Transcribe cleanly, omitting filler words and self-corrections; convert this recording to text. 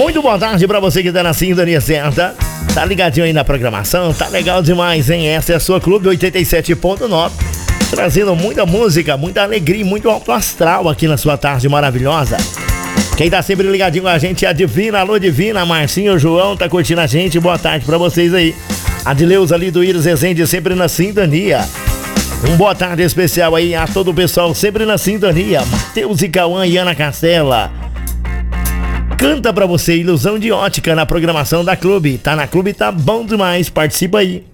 Muito boa tarde pra você que tá na sintonia certa. Tá ligadinho aí na programação, tá legal demais, hein? Essa é a sua Clube 87.9, trazendo muita música, muita alegria, muito alto astral aqui na sua tarde maravilhosa. Quem tá sempre ligadinho com a gente é a Divina. Alô, Divina, Marcinho, João, tá curtindo a gente. Boa tarde pra vocês aí. Adileuza ali do Iris Rezende, sempre na sintonia. Um boa tarde especial aí a todo o pessoal, sempre na sintonia. Matheus e Cauã e Ana Castela. Canta pra você Ilusão de Ótica na programação da Clube. Tá na Clube, tá bom demais, participa aí.